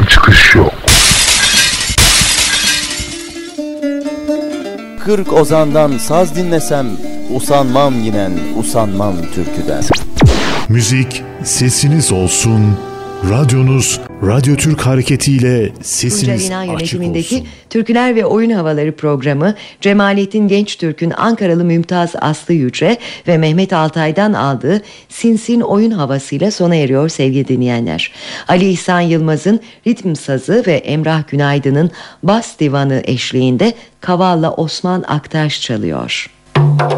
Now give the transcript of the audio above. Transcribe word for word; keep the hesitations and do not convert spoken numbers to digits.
çıkış yok. Kırk ozandan saz dinlesem, usanmam yinen, usanmam türküden. Müzik sesiniz olsun, radyonuz Radyo Türk hareketiyle sesiniz Tuncel İnan açık yönetimindeki olsun. Türküler ve Oyun Havaları programı Cemalettin Gençtürk'ün Ankaralı Mümtaz Aslı Yüce ve Mehmet Altay'dan aldığı Sinsin oyun havasıyla sona eriyor sevgili dinleyenler. Ali İhsan Yılmaz'ın ritim sazı ve Emrah Günaydın'ın bas divanı eşliğinde Kaval'la Osman Aktaş çalıyor.